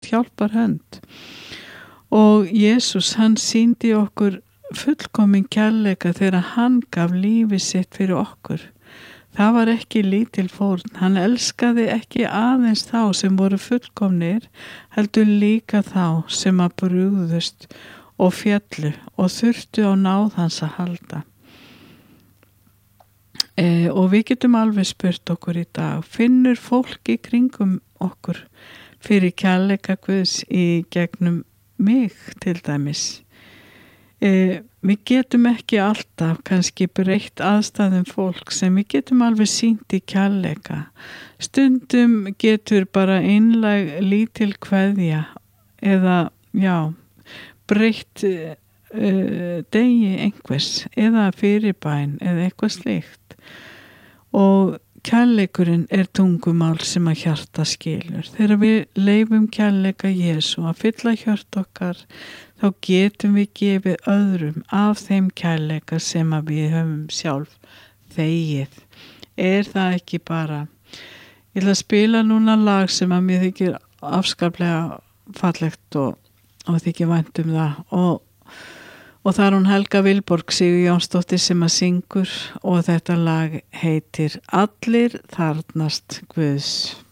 hjálpar hönd. Og Jesús, hann sýndi okkur fullkomin kærleika þegar hann gaf lífið sitt fyrir okkur. Það var ekki lítil fórn. Hann elskaði ekki aðeins þá sem voru fullkomnir, heldur líka þá sem að brugðust og féllu og þurftu á náð hans að halda. Og við getum alveg spurt okkur í dag, finnur fólk í kringum okkur fyrir kærleika Guðs í gegnum mig til dæmis? Við getum ekki alltaf kannski breytt aðstæðum fólk sem við getum alveg sýnt í kærleika. Stundum getur bara einlæg lítil kveðja eða breytt degi einhvers eða fyrirbæn eða eitthvað slíkt. Og kærleikurinn tungumál sem að hjarta skilur. Þegar við leyfum kærleika Jesú að fylla hjört okkar, þá getum við gefið öðrum af þeim kærleika sem að við höfum sjálf þegið. Það ekki bara? Ég ætla að spila núna lag sem að mér þykir afskaplega fallegt og þykir vænt það. Og það hún Helga Vilborg Sigurjónsdóttir sem að syngur og þetta lag heitir Allir þarfnast Guðs.